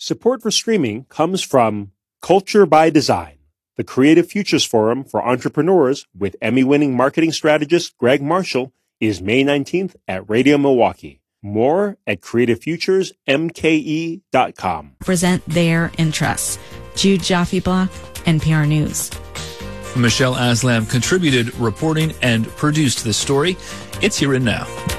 Support for streaming comes from Culture by Design, the Creative Futures Forum for Entrepreneurs with Emmy-winning marketing strategist Greg Marshall is May 19th at Radio Milwaukee. More at creativefuturesmke.com. Present their interests. Jude Jaffe-Block, NPR News. Michelle Aslam contributed reporting and produced this story. It's Here and Now.